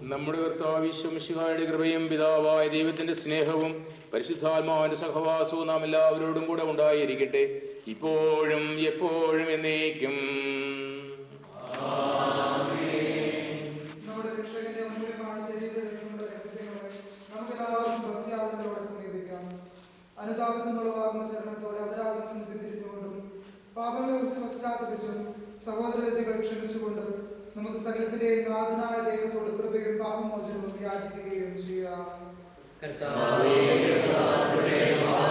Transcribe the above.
നമ്മുടെ കർത്താവ് ഈശോ മിശിഹായുടെ കൃപയും പിതാവായ ദൈവത്തിന്റെ സ്നേഹവും പരിശുദ്ധാത്മാവിന്റെ സഹവാസവും നാം എല്ലാവരോടും കൂടെ ഉണ്ടായിരിക്കട്ടെ, ഇപ്പോഴും എപ്പോഴും എന്നേക്കും. നമ്മുടെ രക്ഷകന്റെ അമൂല്യമായ ശരീരങ്ങളുടെ രഹസ്യങ്ങളെ നമുക്കെല്ലാവർക്കും ഭക്തിയാദരവോടെ സമീപിക്കാം. അനുതാപത്തിനുള്ളവാകുന്ന ശരണത്തോടെ അപരാധത്തിൽ നിന്ന് പിന്തിരിഞ്ഞുകൊണ്ടും പാപങ്ങളെ കുറിച്ച് പശ്ചാത്തപിച്ചും സഹോദരങ്ങൾ ക്ഷമിച്ചുകൊണ്ട് നമുക്ക് സകലത്തിന്റെയും നാഥനായ ദൈവത്തോട് കൃപയും പാപമോചനവും യാചിക്കുകയും ചെയ്യാം.